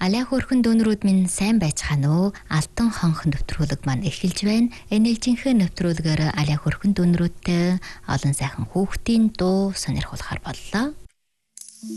Аляа хөрхөн дүүнрүүд минь сайн байцгаана уу? Алтан хонх нэвтрүүлэг маань эхэлж байна. Энэ жинхэнэ нэвтрүүлгээр аляа хөрхөн дүүнрүүдтэй олон сайхан хүүхдийн дуу сонирхуулахар боллоо.